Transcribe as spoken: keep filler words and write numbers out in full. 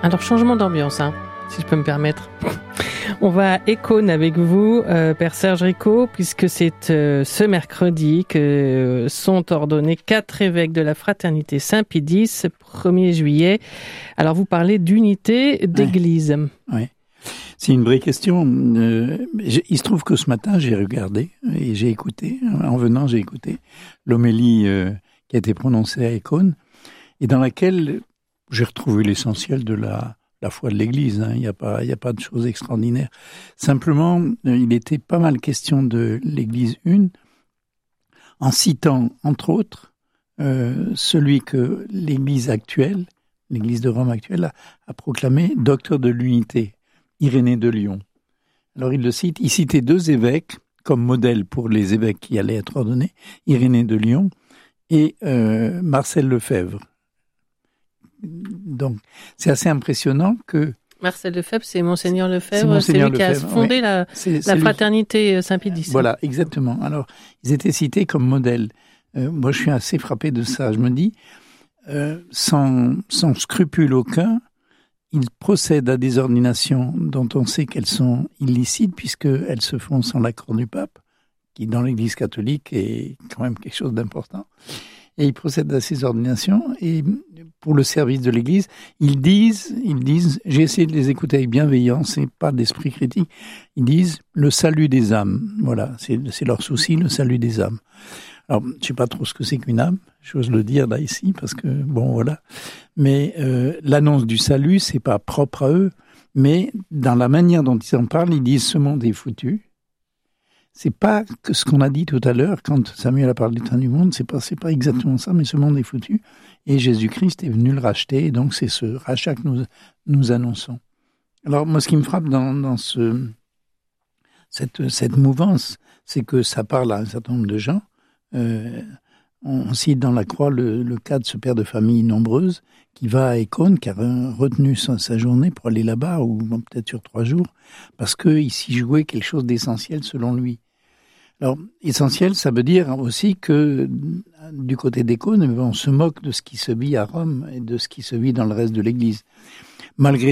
Alors, changement d'ambiance, hein, si je peux me permettre. On va à Écône avec vous, euh, Père Serge Ricot, puisque c'est euh, ce mercredi que euh, sont ordonnés quatre évêques de la Fraternité Saint-Pédis, premier juillet. Alors, vous parlez d'unité d'église. Oui, ouais. C'est une vraie question. Euh, il se trouve que ce matin, j'ai regardé et j'ai écouté, en venant, j'ai écouté l'homélie euh, qui a été prononcée à Écône et dans laquelle j'ai retrouvé l'essentiel de la, la foi de l'Église. Hein. Il n'y a pas, il n'y a pas de choses extraordinaires. Simplement, euh, il était pas mal question de l'Église une, en citant, entre autres, euh, celui que l'Église actuelle, l'Église de Rome actuelle, a, a proclamé docteur de l'unité, Irénée de Lyon. Alors il le cite, il citait deux évêques comme modèle pour les évêques qui allaient être ordonnés, Irénée de Lyon et euh, Marcel Lefebvre. Donc c'est assez impressionnant que... Marcel Lefebvre, c'est Monseigneur Lefebvre, c'est, Monseigneur lui Lefebvre, qui a fondé ouais. la, c'est, la c'est Fraternité lui... Saint-Pédis. Voilà, exactement. Alors ils étaient cités comme modèle. Euh, moi je suis assez frappé de ça. Je me dis, euh, sans, sans scrupule aucun, il procède à des ordinations dont on sait qu'elles sont illicites puisqu'elles se font sans l'accord du pape, qui dans l'Église catholique est quand même quelque chose d'important. Et il procède à ces ordinations et pour le service de l'Église, ils disent, ils disent, j'ai essayé de les écouter avec bienveillance et pas d'esprit critique, ils disent le salut des âmes. Voilà, c'est, c'est leur souci, le salut des âmes. Alors, je sais pas trop ce que c'est qu'une âme, j'ose le dire là ici, parce que bon voilà. Mais euh, l'annonce du salut, c'est pas propre à eux, mais dans la manière dont ils en parlent, ils disent ce monde est foutu. C'est pas que ce qu'on a dit tout à l'heure quand Samuel a parlé de fin du monde, c'est pas c'est pas exactement ça, mais ce monde est foutu et Jésus-Christ est venu le racheter, et donc c'est ce rachat que nous nous annonçons. Alors moi, ce qui me frappe dans dans ce cette cette mouvance, c'est que ça parle à un certain nombre de gens. Euh, on cite dans la croix le, le cas de ce père de famille nombreuse qui va à Écône, qui a retenu sa, sa journée pour aller là-bas, ou bon, peut-être sur trois jours, parce qu'il s'y jouait quelque chose d'essentiel selon lui. Alors, essentiel, ça veut dire aussi que du côté d'Écône, on se moque de ce qui se vit à Rome et de ce qui se vit dans le reste de l'Église. Malgré